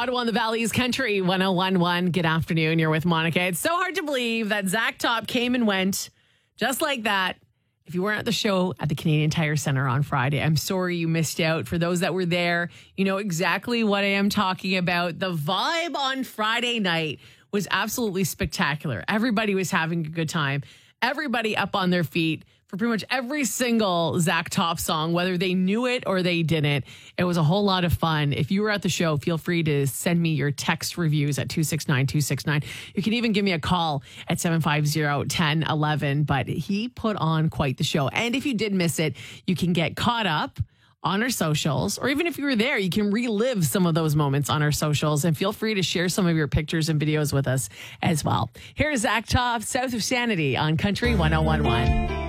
Ottawa and the Valley's Country 1011. Good afternoon. You're with Monica. It's so hard to believe that Zach Top came and went just like that. If you weren't at the show at the Canadian Tire Center on Friday, I'm sorry you missed out. For those that were there, you know exactly what I am talking about. The vibe on Friday night was absolutely spectacular. Everybody was having a good time. Everybody up on their feet for pretty much every single Zach Top song, whether they knew it or they didn't. It was a whole lot of fun. If you were at the show, feel free to send me your text reviews at 269-269. You can even give me a call at 750-1011. But he put on quite the show. And if you did miss it, you can get caught up on our socials, or even if you were there, you can relive some of those moments on our socials, and feel free to share some of your pictures and videos with us as well. Here's Zach Top, South of Sanity on Country 1011.